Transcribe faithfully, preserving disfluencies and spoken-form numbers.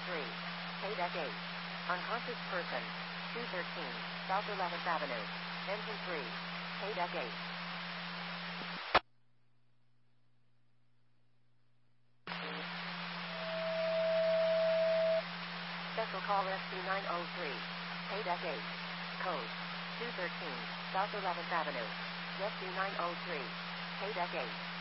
three. K-Deck eight. Unconscious person. two thirteen, South eleventh Avenue. Engine three. K-Deck eight. Special call S C nine oh three. K-Deck eight. Code. two thirteen, South eleventh Avenue. S C nine oh three. K-Deck eight.